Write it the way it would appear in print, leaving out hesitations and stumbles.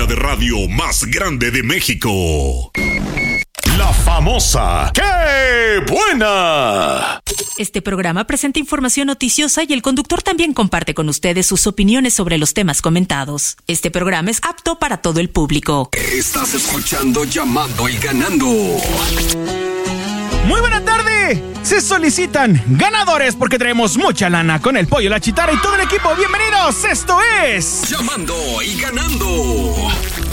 de radio más grande de México. La famosa ¡Qué buena! Este programa presenta información noticiosa y el conductor también comparte con ustedes sus opiniones sobre los temas comentados. Este programa es apto para todo el público. Estás escuchando Llamando y Ganando. Muy buena tarde. Se solicitan ganadores porque traemos mucha lana con el Pollo, la Chitara y todo el equipo. Bienvenidos. Esto es Llamando y Ganando.